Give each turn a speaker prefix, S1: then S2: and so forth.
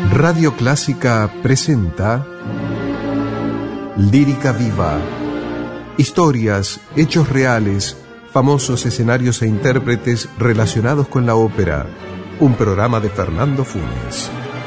S1: Radio Clásica presenta Lírica Viva. Historias, hechos reales, famosos escenarios e intérpretes relacionados con la ópera. Un programa de Fernando Funes.